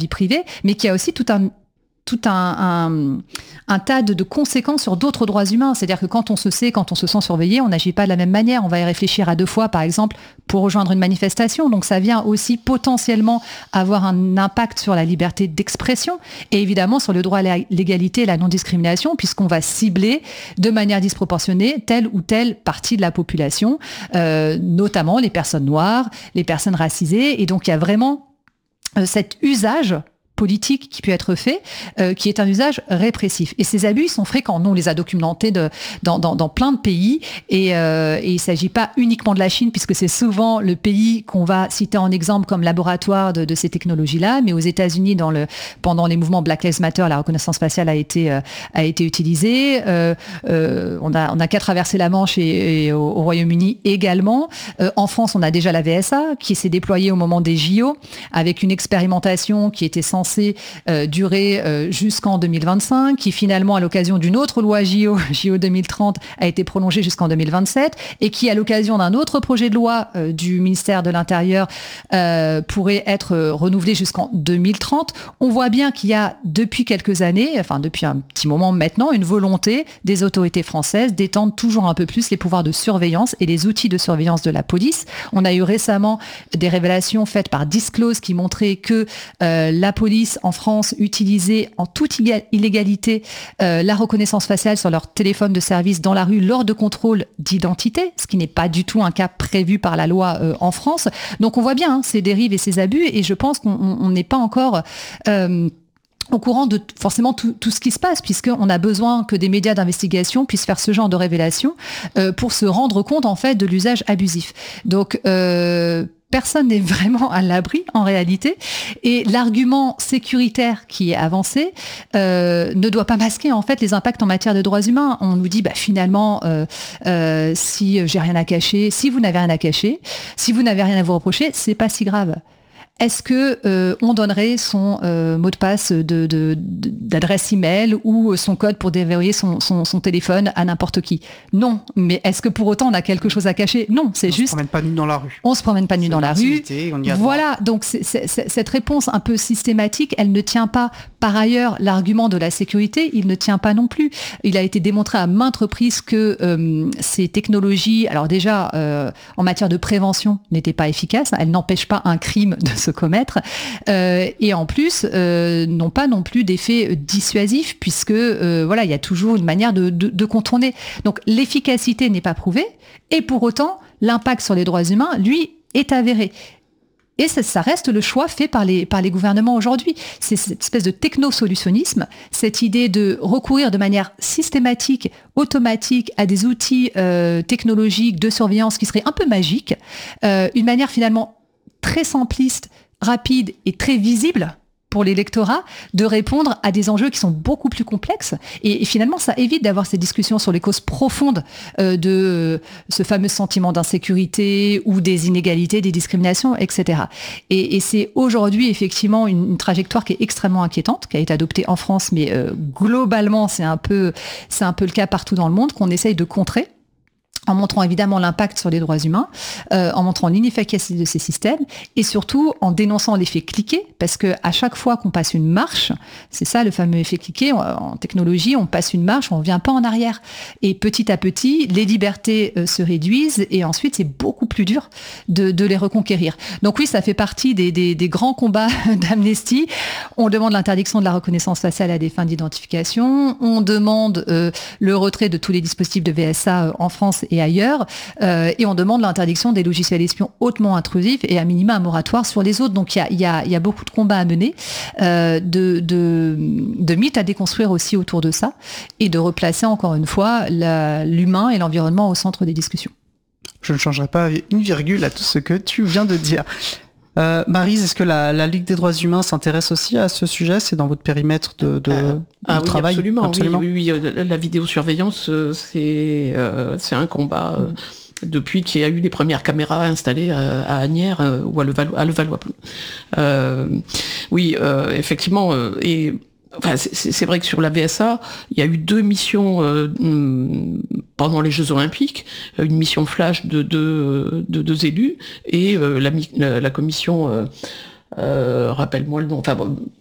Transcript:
vie privée, mais qui a aussi tout un tas de conséquences sur d'autres droits humains. C'est-à-dire que quand on se sent surveillé, on n'agit pas de la même manière. On va y réfléchir à 2 fois, par exemple, pour rejoindre une manifestation. Donc ça vient aussi potentiellement avoir un impact sur la liberté d'expression et évidemment sur le droit à l'égalité et la non-discrimination, puisqu'on va cibler de manière disproportionnée telle ou telle partie de la population, notamment les personnes noires, les personnes racisées. Et donc il y a vraiment cet usage politique qui peut être fait, qui est un usage répressif. Et ces abus, ils sont fréquents. Nous, on les a documentés dans plein de pays. Et il ne s'agit pas uniquement de la Chine, puisque c'est souvent le pays qu'on va citer en exemple comme laboratoire de ces technologies-là. Mais aux États-Unis, pendant les mouvements Black Lives Matter, la reconnaissance faciale a été utilisée. On a qu'à traverser la Manche et au Royaume-Uni également. En France, on a déjà la VSA qui s'est déployée au moment des JO avec une expérimentation qui était censée durer jusqu'en 2025, qui finalement, à l'occasion d'une autre loi JO 2030, a été prolongée jusqu'en 2027, et qui, à l'occasion d'un autre projet de loi du ministère de l'Intérieur, pourrait être renouvelée jusqu'en 2030. On voit bien qu'il y a, depuis quelques années, enfin depuis un petit moment maintenant, une volonté des autorités françaises d'étendre toujours un peu plus les pouvoirs de surveillance et les outils de surveillance de la police. On a eu récemment des révélations faites par Disclose qui montraient que la police en France utilisait en toute illégalité la reconnaissance faciale sur leur téléphone de service dans la rue lors de contrôles d'identité, ce qui n'est pas du tout un cas prévu par la loi en France. Donc on voit bien ces dérives et ces abus, et je pense qu'on n'est pas encore au courant de forcément tout ce qui se passe, puisqu'on a besoin que des médias d'investigation puissent faire ce genre de révélations pour se rendre compte en fait de l'usage abusif. Donc personne n'est vraiment à l'abri en réalité, et l'argument sécuritaire qui est avancé ne doit pas masquer en fait les impacts en matière de droits humains. On nous dit finalement si j'ai rien à cacher, si vous n'avez rien à cacher, si vous n'avez rien à vous reprocher, c'est pas si grave. Est-ce que on donnerait son mot de passe d'adresse email ou son code pour déverrouiller son téléphone à n'importe qui? Non. Mais est-ce que pour autant on a quelque chose à cacher? Non, c'est juste. On se promène pas nu dans la rue. On se promène pas nu dans la rue. On y a voilà. Donc cette réponse un peu systématique, elle ne tient pas. Par ailleurs, l'argument de la sécurité, il ne tient pas non plus. Il a été démontré à maintes reprises que ces technologies, alors déjà en matière de prévention, n'étaient pas efficaces. Elles n'empêchent pas un crime de se commettre, et en plus n'ont pas non plus d'effet dissuasif, puisque il y a toujours une manière de contourner. Donc l'efficacité n'est pas prouvée, et pour autant l'impact sur les droits humains, lui, est avéré. Et ça reste le choix fait par les gouvernements aujourd'hui. C'est cette espèce de technosolutionnisme, cette idée de recourir de manière systématique, automatique à des outils technologiques de surveillance qui seraient un peu magiques, une manière finalement très simpliste, rapide et très visible pour l'électorat de répondre à des enjeux qui sont beaucoup plus complexes. Et finalement, ça évite d'avoir ces discussions sur les causes profondes de ce fameux sentiment d'insécurité ou des inégalités, des discriminations, etc. Et c'est aujourd'hui effectivement une trajectoire qui est extrêmement inquiétante, qui a été adoptée en France, mais globalement, c'est un peu le cas partout dans le monde, qu'on essaye de contrer, en montrant évidemment l'impact sur les droits humains, en montrant l'inefficacité de ces systèmes, et surtout en dénonçant l'effet cliquet, parce que à chaque fois qu'on passe une marche, c'est ça le fameux effet cliquet, en technologie, on passe une marche, on ne vient pas en arrière. Et petit à petit, les libertés se réduisent, et ensuite c'est beaucoup plus dur de les reconquérir. Donc oui, ça fait partie des grands combats d'Amnesty. On demande l'interdiction de la reconnaissance faciale à des fins d'identification, on demande le retrait de tous les dispositifs de VSA en France et ailleurs, et on demande l'interdiction des logiciels espions hautement intrusifs et à minima un moratoire sur les autres. Donc il y a beaucoup de combats à mener, de mythes à déconstruire aussi autour de ça, et de replacer encore une fois l'humain et l'environnement au centre des discussions. Je ne changerai pas une virgule à tout ce que tu viens de dire. Maryse, est-ce que la Ligue des droits humains s'intéresse aussi à ce sujet? C'est dans votre périmètre de travail? Absolument. Oui, la vidéosurveillance, c'est un combat depuis qu'il y a eu les premières caméras installées à Asnières ou à Levallois. Effectivement, et enfin, c'est vrai que sur la VSA, il y a eu 2 missions pendant les Jeux Olympiques, une mission flash de 2 élus et la commission Rappelle-moi le nom. Enfin,